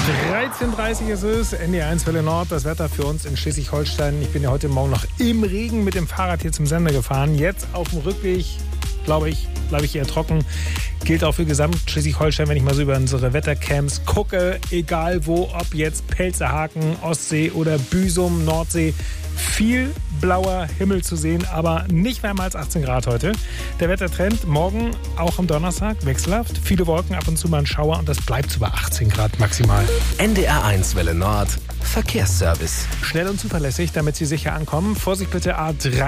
13:30 ist es, NDR1 Welle Nord, das Wetter für uns in Schleswig-Holstein. Ich bin ja heute Morgen noch im Regen mit dem Fahrrad hier zum Sender gefahren. Jetzt auf dem Rückweg, glaube ich, bleibe ich eher trocken. Gilt auch für gesamt Schleswig-Holstein, wenn ich mal so über unsere Wettercamps gucke. Egal wo, ob jetzt Pelzerhaken, Ostsee oder Büsum, Nordsee. Viel blauer Himmel zu sehen, aber nicht wärmer als 18 Grad heute. Der Wettertrend morgen, auch am Donnerstag, wechselhaft. Viele Wolken, ab und zu mal ein Schauer und das bleibt über 18 Grad maximal. NDR1 Welle Nord, Verkehrsservice. Schnell und zuverlässig, damit Sie sicher ankommen. Vorsicht bitte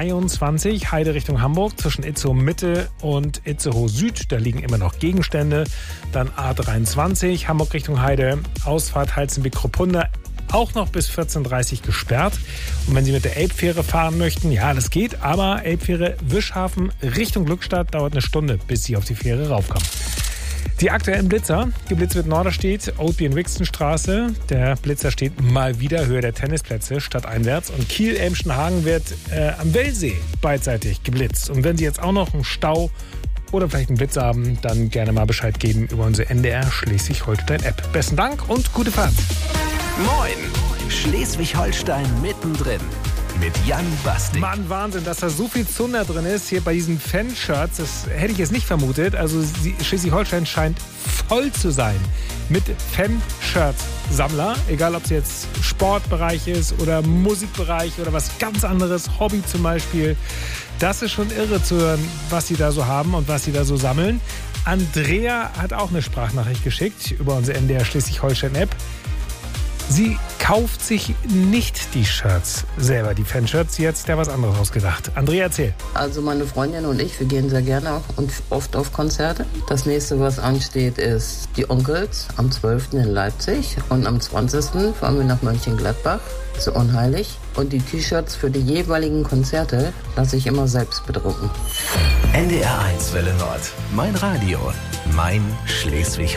A23, Heide Richtung Hamburg, zwischen Itzehoe Mitte und Itzehoe Süd. Da liegen immer noch Gegenstände. Dann A23, Hamburg Richtung Heide, Ausfahrt Heizenbeck-Kruppunda. Auch noch bis 14:30 gesperrt. Und wenn Sie mit der Elbfähre fahren möchten, ja, das geht, aber Elbfähre Wischhafen Richtung Glückstadt dauert eine Stunde, bis Sie auf die Fähre raufkommen. Die aktuellen Blitzer. Geblitzt wird Norderstedt, Oatby und Wixenstraße. Der Blitzer steht mal wieder Höhe der Tennisplätze stadteinwärts. Und Kiel-Elmschenhagen wird am Wellsee beidseitig geblitzt. Und wenn Sie jetzt auch noch einen Stau oder vielleicht einen Blitz haben, dann gerne mal Bescheid geben über unsere NDR Schleswig-Holstein-App. Besten Dank und gute Fahrt. Moin, Schleswig-Holstein mittendrin mit Jan Bastik. Mann, Wahnsinn, dass da so viel Zunder drin ist hier bei diesen Fanshirts. Das hätte ich jetzt nicht vermutet. Also Schleswig-Holstein scheint voll zu sein mit Fanshirt-Sammler. Egal, ob es jetzt Sportbereich ist oder Musikbereich oder was ganz anderes, Hobby zum Beispiel. Das ist schon irre zu hören, was sie da so haben und was sie da so sammeln. Andrea hat auch eine Sprachnachricht geschickt über unsere NDR Schleswig-Holstein-App. Sie kauft sich nicht die Shirts selber, die Fanshirts. Sie hat sich da was anderes ausgedacht. Andrea, erzähl. Also meine Freundin und ich, wir gehen sehr gerne und oft auf Konzerte. Das nächste, was ansteht, ist die Onkels am 12. in Leipzig. Und am 20. fahren wir nach Mönchengladbach zu Unheilig. Und die T-Shirts für die jeweiligen Konzerte lasse ich immer selbst bedrucken. NDR1 Welle Nord, mein Radio, mein Schleswig-Holstein.